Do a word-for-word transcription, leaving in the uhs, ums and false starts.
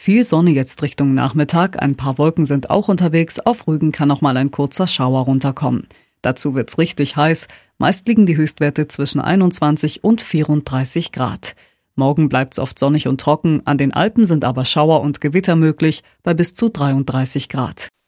Viel Sonne jetzt Richtung Nachmittag, ein paar Wolken sind auch unterwegs, auf Rügen kann noch mal ein kurzer Schauer runterkommen. Dazu wird's richtig heiß, meist liegen die Höchstwerte zwischen einundzwanzig und vierunddreißig Grad. Morgen bleibt's oft sonnig und trocken, an den Alpen sind aber Schauer und Gewitter möglich, bei bis zu dreiunddreißig Grad.